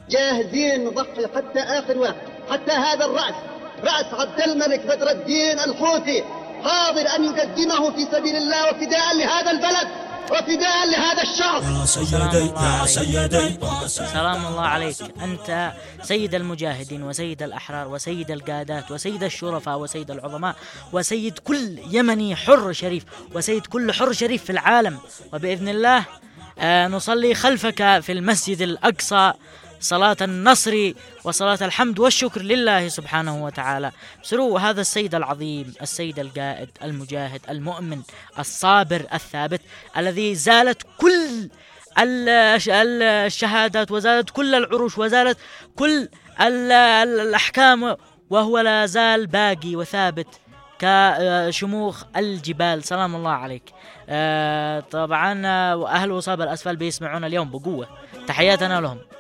جاهزين نضحي حتى آخر واحد، حتى هذا الرأس، رأس عبد الملك بدر الدين الحوثي، حاضر أن يقدمه في سبيل الله وفداء لهذا البلد وفداء لهذا الشعب. سلام الله عليك. أنت سيد المجاهدين وسيد الأحرار وسيد القادات وسيد الشرفاء وسيد العظماء وسيد كل يمني حر شريف وسيد كل حر شريف في العالم. وبإذن الله نصلي خلفك في المسجد الأقصى صلاة النصر وصلاة الحمد والشكر لله سبحانه وتعالى بسرور هذا السيد العظيم، السيد القائد المجاهد المؤمن الصابر الثابت، الذي زالت كل الشهادات وزالت كل العروش وزالت كل الأحكام، وهو لا زال باقي وثابت كشموخ الجبال. سلام الله عليك. طبعا وأهل وصاب الأسفل بيسمعون اليوم بقوة، تحياتنا لهم.